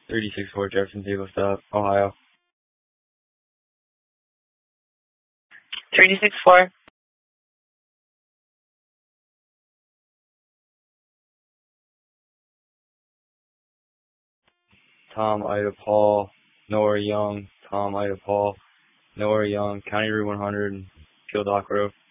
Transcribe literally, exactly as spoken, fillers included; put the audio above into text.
thirty-six four Jefferson Table Stop, Ohio. thirty-six four. Tom Ida Paul, Nora Young, Tom Ida Paul, Nora Young, County Route one hundred, Kildock Road.